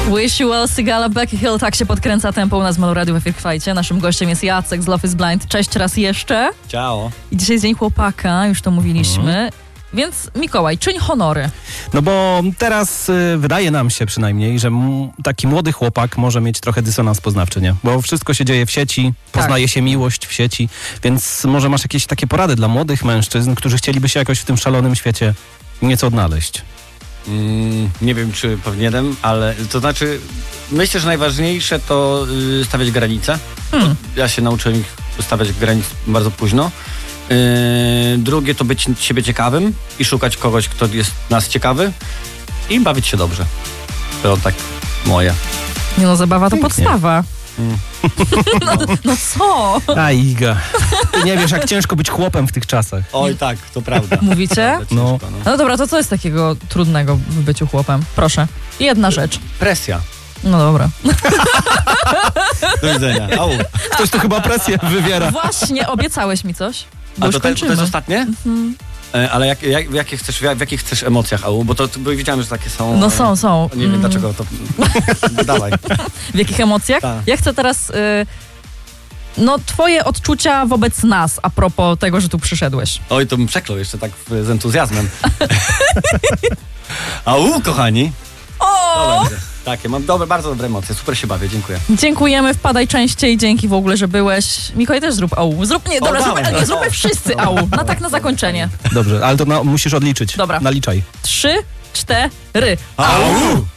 Wish You Well, Sigala, Becky Hill, tak się podkręca tempo u nas w Molo Radio w Efektfajcie. Naszym gościem jest Jacek z Love is Blind. Cześć raz jeszcze. Ciao. I dzisiaj jest Dzień Chłopaka, już to mówiliśmy. Więc Mikołaj, czyń honory. No bo teraz wydaje nam się przynajmniej, że taki młody chłopak może mieć trochę dysonans poznawczy, nie? Bo wszystko się dzieje w sieci, poznaje się miłość w sieci, więc może masz jakieś takie porady dla młodych mężczyzn, którzy chcieliby się jakoś w tym szalonym świecie nieco odnaleźć. Nie wiem, czy powinienem, ale to znaczy, myślę, że najważniejsze to stawiać granice. Ja się nauczyłem ich stawiać granic bardzo późno. Drugie to być siebie ciekawym i szukać kogoś, kto jest nas ciekawy i bawić się dobrze. To tak moje. Nie no, zabawa to podstawa. No co? A Iga, ty nie wiesz, jak ciężko być chłopem w tych czasach. Oj tak, to prawda. Mówicie? No. No dobra, to co jest takiego trudnego w byciu chłopem? Proszę. Jedna rzecz. Presja. No dobra. Do widzenia. Au. Ktoś tu chyba presję wywiera. Właśnie, obiecałeś mi coś. Bo A już to kończymy. jest ostatnie? Ale w jakich chcesz emocjach, Au? Bo widziałem, że takie są. No są. Nie wiem dlaczego to. Dawaj. W jakich emocjach? Tak. Ja chcę teraz twoje odczucia wobec nas a propos tego, że tu przyszedłeś. Oj, to bym przeklął jeszcze tak z entuzjazmem. Au, kochani. O! Dobrze. Tak, ja mam bardzo dobre emocje. Super się bawię, dziękuję. Dziękujemy, wpadaj częściej, dzięki w ogóle, że byłeś. Mikołaj, też zrób au. Zróbmy wszyscy au. Na zakończenie. Dobrze, ale to musisz odliczyć. Dobra. Naliczaj. 3, 4. Au!